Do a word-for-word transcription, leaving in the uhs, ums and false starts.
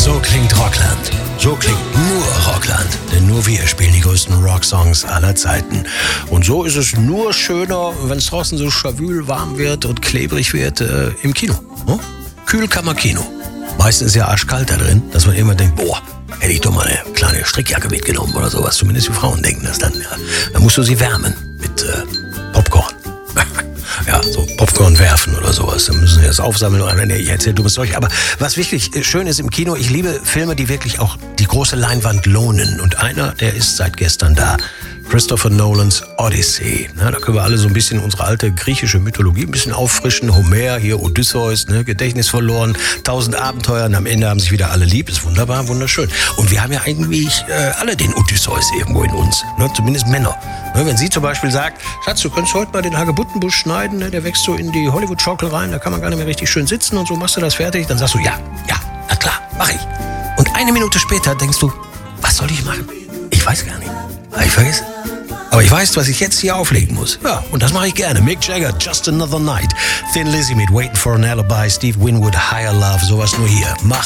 So klingt Rockland. So klingt nur Rockland. Denn nur wir spielen die größten Rocksongs aller Zeiten. Und so ist es nur schöner, wenn es draußen so schwül warm wird und klebrig wird, äh, im Kino. Hm? Kühlkammerkino. Meistens ist ja arschkalt da drin, dass man immer denkt, boah, hätte ich doch mal eine kleine Strickjacke mitgenommen oder sowas. Zumindest die Frauen denken das dann. Ja. Dann musst du sie wärmen mit äh, Popcorn. Ja, so Popcorn werfen oder sowas. Dann müssen sie das aufsammeln. Oder, nee, ich erzähle dummes Zeug. Aber was wirklich schön ist im Kino, ich liebe Filme, die wirklich auch die große Leinwand lohnen. Und einer, der ist seit gestern da. Christopher Nolans Odyssey. Na, da können wir alle so ein bisschen unsere alte griechische Mythologie ein bisschen auffrischen. Homer, hier Odysseus, ne, Gedächtnis verloren, tausend Abenteuer und am Ende haben sich wieder alle lieb. Ist wunderbar, wunderschön. Und wir haben ja eigentlich äh, alle den Odysseus irgendwo in uns. Ne, zumindest Männer. Ne, wenn sie zum Beispiel sagt, Schatz, du könntest heute mal den Hagebuttenbusch schneiden, ne, der wächst so in die Hollywood-Schaukel rein, da kann man gar nicht mehr richtig schön sitzen und so, machst du das fertig? Dann sagst du, ja, ja, na klar, mach ich. Und eine Minute später denkst du, was soll ich machen? Ich weiß gar nicht. Hab ich vergessen. Aber ich weiß, was ich jetzt hier auflegen muss. Ja, und das mache ich gerne. Mick Jagger, Just Another Night. Thin Lizzy mit Waiting for an Alibi. Steve Winwood, Higher Love. Sowas nur hier. Mach